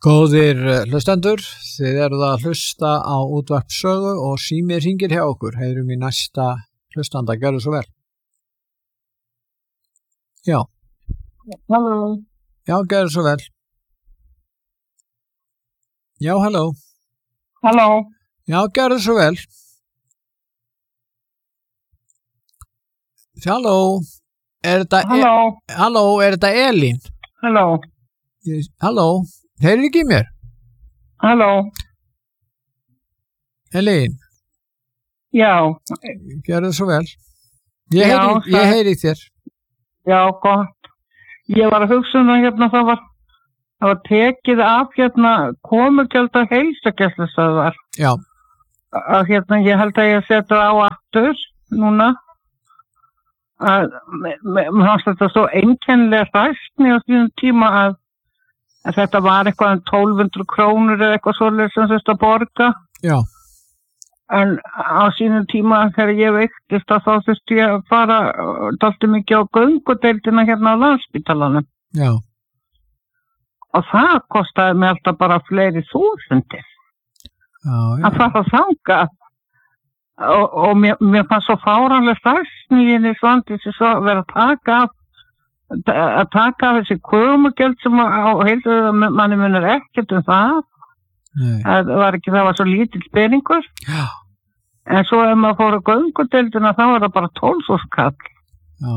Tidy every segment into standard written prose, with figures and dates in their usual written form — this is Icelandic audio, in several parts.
Góðir hlustendur, þið eruð að hlusta á útvarp Sögu og sími hringir hjá okkur. Heyrum í næsta hlustanda, gjörðu svo vel. Já. Halló. Já, gjörðu svo vel. Já, halló. Halló. Já, gjörðu svo vel. Halló. Halló, er þetta Elín? Halló. Halló. Heyrir ekki í mér? Halló. Elín. Já. Gjörðu svo vel. Ég heyri þér. Já, gott. Ég var að hugsa hérna, það var tekið af komugjöld að heilsugæslustöðvar. Já. Að ég held að ég setja á aftur núna. Mér fannst þetta svo einkennilega hræsni á sínum tíma að þetta var eitthvað 1200 krónur eða eitthvað svoleiðis sem þurfti að borga. Já. En á sínum tíma þegar ég veiktist þá þurfti ég að fara dálítið mikið á göngudeildina hérna á Landspítalanum. Já. Og það kostaði mig alltaf bara fleiri þúsundir. Já. Að fara þangað. Og mér fannst svo fáránlega starfsnýjinni Svandísi svo vera að taka af þessi komugjöld sem á manni munir ekkert það. Nei. Það var svo lítill peningur. Já. En svo ef maður fór á göngudeildina þá var það bara 12.000 kall. Já.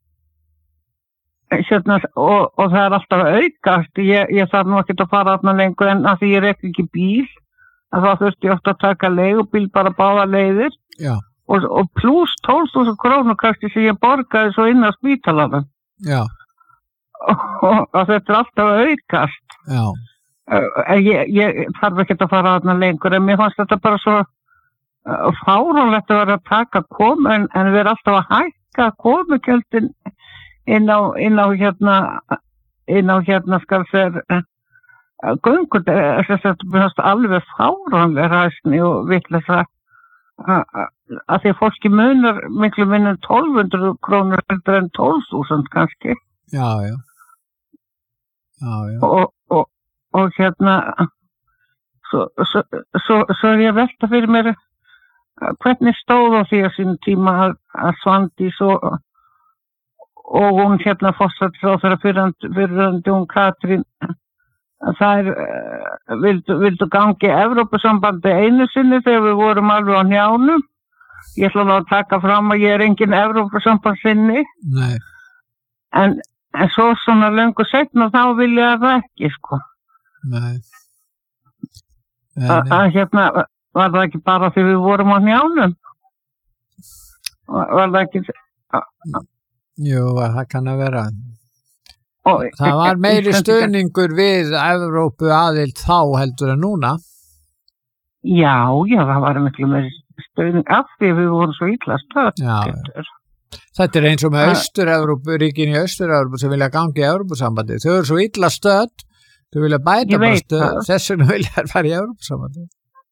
Og það er alltaf aukast. Ég þarf nú ekkert að fara þarna lengur en að því ég rek ekki bíl að þá þurfti ég oft að taka leigubíl bara báða leiðir. Já. Og pluss 12.000 krónur kannski sem ég borgaði svo inn á spítalanum. Já. Og þetta er alltaf aukast. Já. Ég þarf ekki að fara þarna lengur en mér fannst þetta bara svo fáránlegt að vera að taka en við erum alltaf að hækka komugjöldin inn á skal þeir göngur, þetta er alveg fáránlega ræsni og vitleisa að því að fólki munar miklu minna 1200 krónur heldur en 12.000 kannski. Já, já. Já, já. Og svo er ég að velta fyrir mér hvernig stóð á því á sínum tíma að Svandís og hún forsætisráðherra fyrrverandi hún Katrín að þær vildu gangi Evrópusambandi einu sinni þegar við vorum alveg á hnjánum. Ég ætla að taka fram að ég er engin Evrópusambandsinni. Nei. En svo svona löngu seinna þá vil ég það ekki, sko. Nei. Var það ekki bara því við vorum á hnjánum? Var það ekki... Jú, það kann að vera. Það var meiri stuðningur við Evrópu aðild þá heldur en núna. Já, það var miklu meiri stuðning af því við vorum svo illa stödd. Já. Þetta er eins og með ríkin í Austur-Evrópu sem vilja gangi í Evrópusambandi. Þau eru svo illa stödd, þau vilja bæta bara stödd, þess vegna vilja þær fara í Evrópusambandi.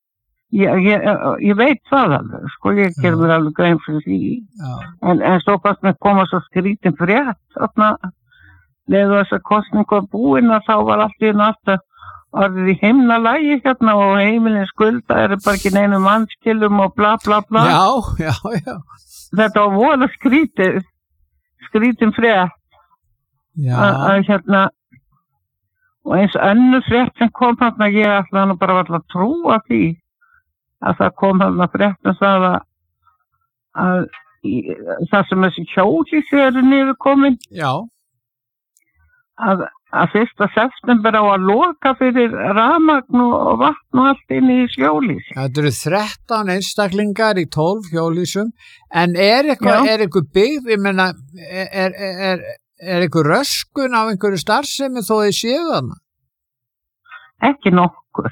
Ég veit það alveg, sko, ég ger mér alveg grein fyrir því. En svo fast með koma svo skrítin frétt, þarna, leðu þess að kostningu var búin að þá var allt í náttúrulega orðið í himnalagi og heimilin skulda eru bara ekki neinum mannskilum og bla bla bla. Já. Þetta var voða skrítin frétt. Já. Og eins önnur frétt sem kom þarna, ég ætlaði nú bara að trúa því að það kom þarna frétt það að það sem þessi hjólhýsi eru niður komin. Já. Að 1. september á að loka fyrir rafmagn og vatn og allt inn í hjólhýsi. Þetta eru 13 einstaklingar í 12 hjólhýsum, en er eitthvað byggð, ég meina, er eitthvað röskun á einhverju starfsemi þó þið séu þarna? Ekki nokkur.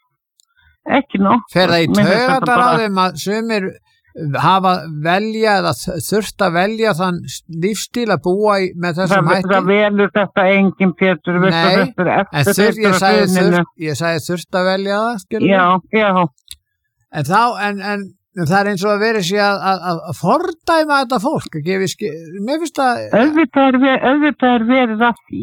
Fer það í taugarnar á þeim að sumir velja eða þurft að velja þann lífstíl að búa með þessum hætti? Það velur þetta engin Pétur. Nei, en ég sagði þurft að velja það, skilur? Já. En það er eins og að vera sér að fordæma þetta fólk. Mér finnst það... Auðvitað er verið að því.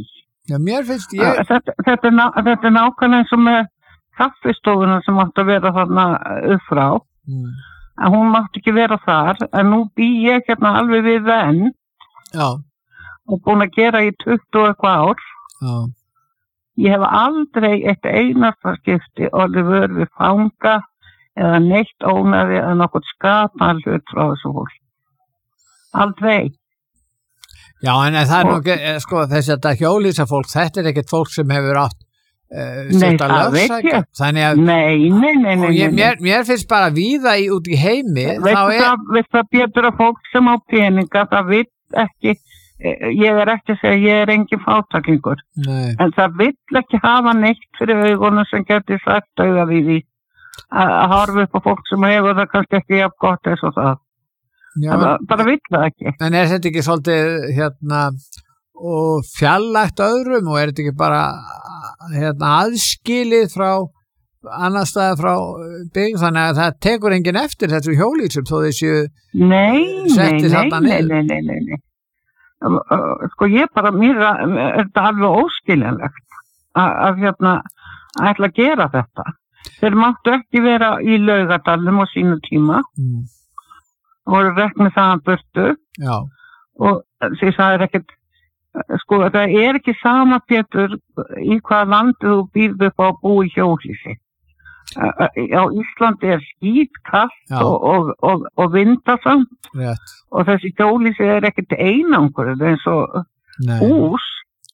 Já, mér finnst Þetta er nákvæmlega eins og með kaffistofuna sem átti að vera þarna upp frá. En hún mátti ekki vera þar, en nú bý ég hérna alveg við enn. Já. Og búin að gera í 20 eitthvað ár. Já. Ég hef aldrei eitt einasta skipti orðið vör við fanga eða neitt ónæði eða nokkuð skapan hlut frá þessu fólk. Aldrei. Já, en það nú ekki, sko, þetta hjólhýsafólk, þetta ekkert fólk sem hefur átt Nei, það veit ég. Þannig að Nei. Mér finnst bara víða út í heimi Veist það betur að fólk sem á peninga, það vill ekki, ég ekki að segja, ég engin fátæklingur, en það vill ekki hafa neitt fyrir augunum sem getur sagt auða við því að horfa upp á fólk sem hefur það kannski ekki jafn gott eins og það. Já, bara vill það ekki. En þetta ekki svolítið og fjarlægt öðrum og þetta ekki bara aðskilið frá annar staðar frá byggð, þannig að það tekur enginn eftir þessu hjólhýsum þó þessu setti þarna niður. Nei. Sko ég bara, mér er þetta alveg óskiljanlegt að ætla að gera þetta. Þeir máttu ekki vera í Laugardalnum á sínu tíma. Voru reknið þaðan burtu. Já. Og því það er ekkert, sko það er ekki sama Pétur í hvaða landi þú býrð upp á að búa í hjólhýsi. Á Íslandi er skítkalt og vindasamt. Rétt. Og þessi hjólhýsi er ekkert einangur, það er eins og hús.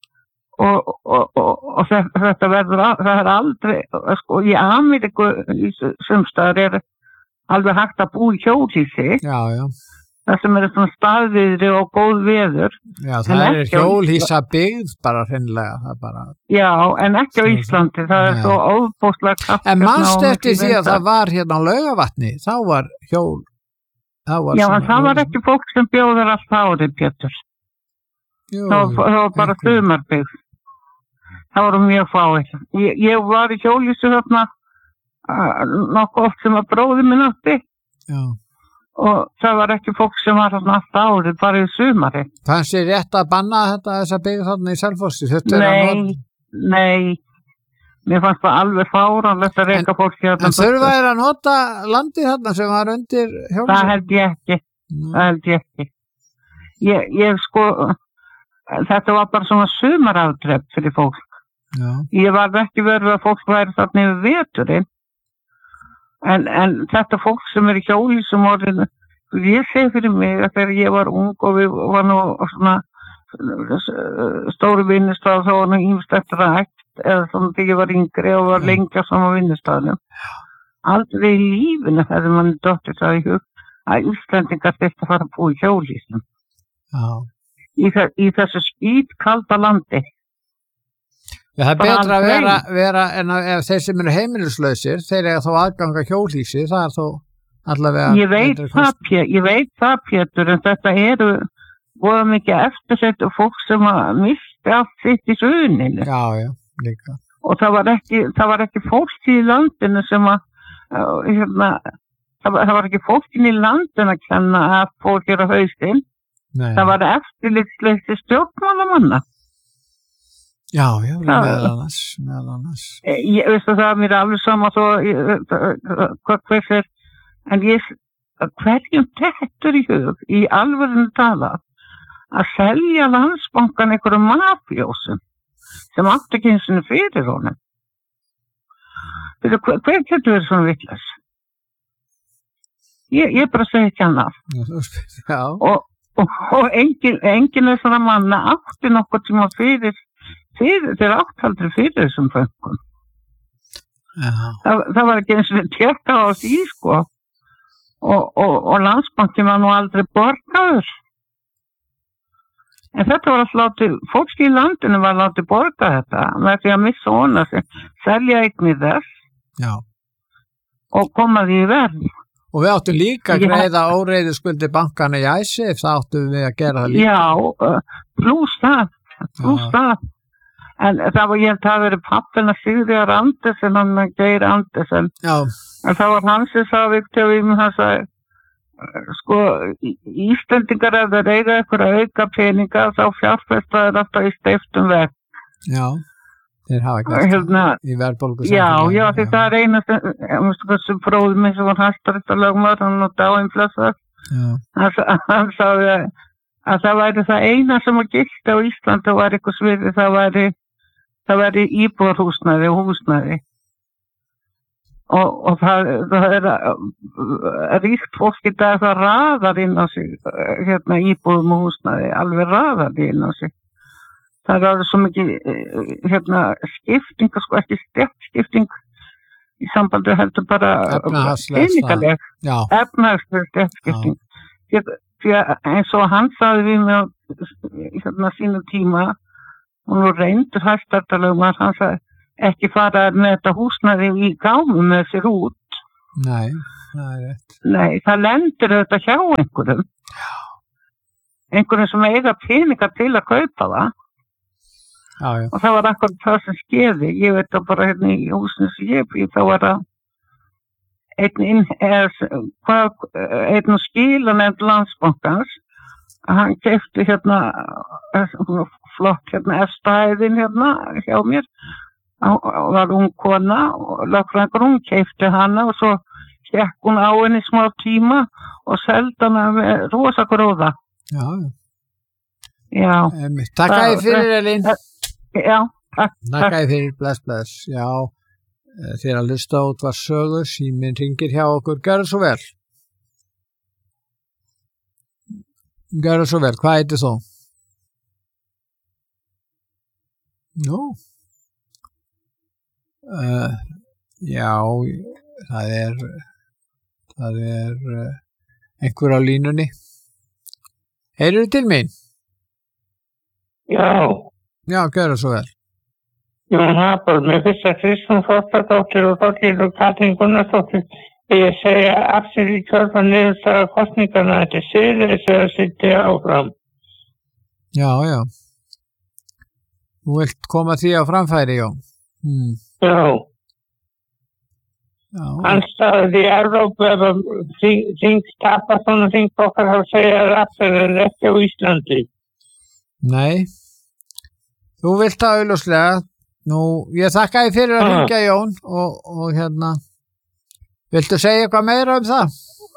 Og þetta verður, það er aldrei, sko í Ameríku í sumstaðar er alveg hægt að búa í hjólhýsi. Já. Það sem er svona staðviðri og góð veður. Já, það er hjólhýsa byggð bara hreinlega. Það bara... Já, en ekki á Íslandi, það er svo óbúslega kraft. En manstu eftir því að það var hérna á Laugarvatni, þá var hjól. Já, en það var ekki fólk sem bjóður allt árið, Pétur. Það var bara sumarbyggð. Það voru mjög fáið. Ég var í hjólhýsi þarna nokkuð oft sem að bróði minn átti. Já. Og það var ekki fólk sem var þarna allt árið, bara í sumari. Fannst þér rétt að banna þessa byggð þarna í Selfossi? Nei. Mér fannst það alveg fáránlegt að reka fólk hérna. En þurfa þér að nota landið þarna sem var undir hjólhýsi? Það held ég ekki. Ég sko, þetta var bara svona sumarafdrepp fyrir fólk. Já. Ég var ekki verið að fólk væri þarna yfir veturinn. En þetta fólk sem er í hjólhýsum orðinu, ég segi fyrir mig að þegar ég var ung og við var nú svona stóri vinnustaf, þá var nú ýmislegt rætt eða svona þegar ég var yngri og var lengi á sama vinnustafnum. Aldrei í lífinu hefði manni dóttir það í hug að Íslendingar þurfti að fara að búa í hjólhýsum. Í þessu skítkalda landi. Já, það er betra að vera en ef þeir sem eru heimilislausir, þeir eiga þá aðganga hjólhýsi, það er þó allavega... Ég veit það, Pétur, en þetta eru voða mikið eftirsettu fólk sem að misti allt sitt í suðuninu. Já, líka. Og það var ekki fólk í landinu sem að, það var ekki fólkin í landinu að kenna að fólk eru á hausinn. Það var eftirlitsleysi stjórnmálamanna. Já, meðal annars. Ég veist að það er mér alveg sama svo en hverjum dettur í hug í alvörinu tala að selja Landsbankan einhverjum mafjósum sem átti ekki eins og fyrir honum. Hver getur verið svona vitlaus? Ég bara segi ekki annað. Já. Og enginn er svona manna átti nokkuð tíma fyrir þeir áttaldri fyrir þessum fönkum. Það var ekki eins og tjekka á því, sko. Og Landsbankin var nú aldrei borgaður. En þetta var alltaf látið, fólk í landinu var látið borga þetta, með því að missa hona sig, selja eignir þess. Já. Og koma því í verð. Og við áttum líka að greiða óreiðuskuldi bankana í ISIF, það áttum við að gera það líka. Já, pluss það. En það var, ég held að það verið pappina Sigríðar Andersen, hann Geir Andersen. Já. En það var hans sem sagði Viktor hann sagði, sko, Íslendingar ef þeir eiga eitthvað auka peninga, þá fjárfesta þeir alltaf í steyptum veg. Já, þeir hafa gert í verðbólgu samfélagi. Já, því það eina sem bróðum mig sem var hæstaréttarlögmaður, hann og dáinn blessaður. Hann sagði að það væri það eina sem var gilt á Íslandi og var eitthvað sviði, það væri íbúðarhúsnæði og húsnæði. Og það ríkt fólk í dag það raðar inn á sig íbúðum og húsnæði, alveg raðar inn á sig. Það er svo mikið skipting, sko, ekki stjættskipting í sambandi heldur bara peningaleg, efnahagsleg stjættskipting. Því að eins og hann sagði við mig sínu tíma, og nú reyndur hæstaréttarlögmaður, hann sagði ekki fara með þetta húsnæði í gámum með sér út. Nei, það er rétt. Nei, það lendir þetta hjá einhverjum. Einhverjum sem eiga peninga til að kaupa það. Já. Og það var akkurat það sem skeði. Ég veit að bara í húsinu sem ég býð, þá var það einn skilanefnd Landsbankans. Hann keypti flott efstæðin hjá mér. Var ung kona og lögfræðingur, hún keypti hana og svo gekk hún á henni smá tíma og seldi hana með rosa gróða. Já. Takk að þið fyrir, Elín. Já, takk. Takk að þið fyrir, bless. Já, þér að hlusta á Útvarpssögu, síminn hringir hjá okkur. Gjörðu svo vel. Gjörðu svo vel, hvað heitir þú? Nú. Já, það er einhver á línunni. Heyrðu til mín? Já. Já, gjörðu svo vel. Jón Hapur, með fyrsta Kristján Þorstadóttir og Þorkildur Katrín Gunnarsdóttir, ég segja aftur í kjölfar niðurstaða kosningarna, þetta siðleiðis að sitja áfram. Já. Þú vilt koma því á framfæri, Jón? Já. Hann staðið í Evrópu ef þingstapa svona þingflokkar hafa segjað aftur en ekki á Íslandi. Nei. Þú vilt það augljóslega. Nú, ég þakka þér fyrir að hringja, Jón, og viltu segja eitthvað meira um það?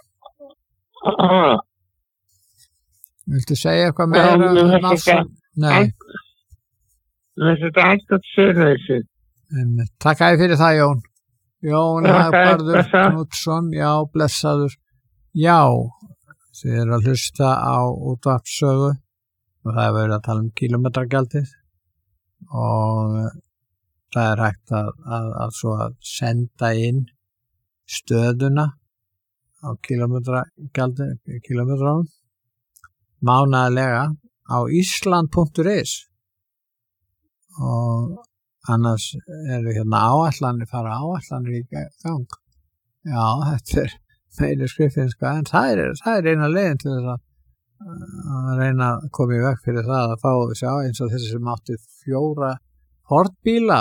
Viltu segja eitthvað meira um það? Nei. Þetta er alltaf sérleysið. Takk að þið fyrir það, Jón. Jón Hagbarður Knútsson, já, blessaður. Já, þið eru að hlusta á Útvarpssögu og það er verið að tala um kílómetragjaldið og það er hægt að svo að senda inn stöðuna á kílómetranum mánaðarlega á island.is og annars eru fara áætlanir í gang. Já, þetta er meiri skriffinska, en það er eina leiðin til þess að reyna að koma í veg fyrir það að fá sjá eins og þessi sem átti 4 Ford-bíla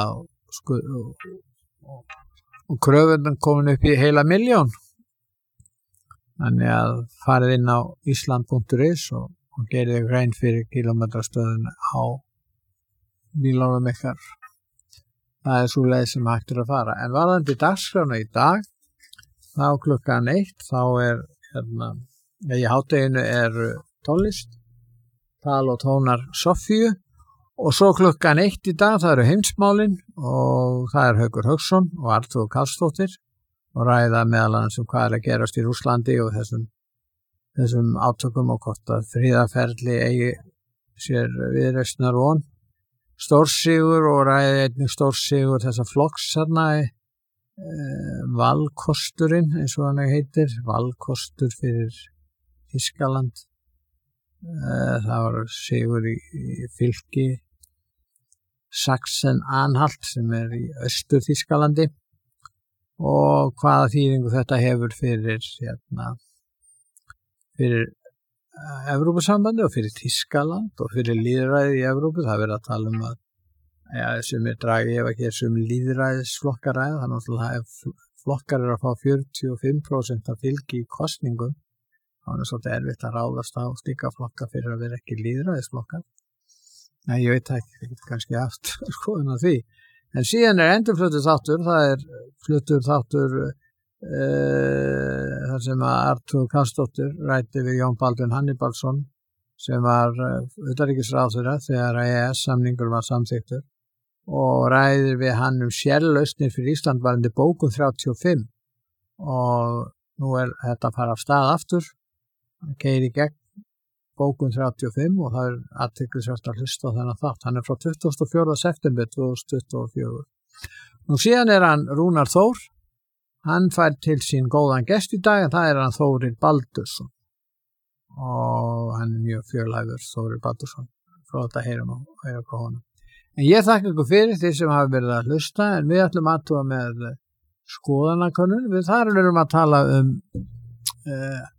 og kröfundan komin upp í heila 1 milljón. Þannig að farið inn á island.is og gerið grein fyrir kílómetrastöðun á bílunum ykkar. Það er svo leið sem hægt að fara. En varðandi dagskrána í dag, þá klukkan 1, þá er í hádeginu er tónlist, tal og tónar Soffíu og svo klukkan 1 í dag, það eru heimsmálin og það er Haukur Hauksson og Arnþór Karlsdóttir og ræða meðal annars hvað er að gerast í Rússlandi og þessum átökum og hvort að friðarferli eigi sér viðreisnar von. Stórsigur og ræði einnig stórsigur þessa flokks valkosturinn eins og hann heitir, valkostur fyrir Þýskaland. Það var sigur í fylki Sachsen-Anhalt sem er í Austur Þýskalandi og hvaða þýðingu þetta hefur fyrir Evrópusambandi og fyrir Þýskaland og fyrir lýðræði í Evrópu. Það verið að tala um að sem dragi ef ekki þessum lýðræðisflokkar ræða, þannig að ef flokkar eru að fá 45% af fylgi í kosningum, þá er svolítið erfitt að ráðast á slíka flokka fyrir að vera ekki lýðræðisflokkar. Nei, ég veit ekki, kannski haft skoðun á því. En síðan endurfluttur þáttur, það fluttur þáttur þar sem að Artur Karlsdóttir ræddi við Jón Baldvin Hannibalsson sem var utanríkisráðherra þegar EES-samningur var samþykktur og ræðir við hann sérlausnir fyrir Ísland varandi bókun 35 og nú þetta að fara af stað aftur, keyrir í gegn bókun 35 og það athyglisvert að hlusta á þennan þátt. Hann frá 24. september 2024. Nú síðan hann Rúnar Þór, hann fær til sín góðan gest í dag en það hann Þórir Baldursson og hann mjög fjölhæfur Þórir Baldursson, frá þetta heyra á honum. En ég þakka ykkur fyrir því sem hafa verið að hlusta en við ætlum aðtúa með skoðanakönnun, við þar erum að tala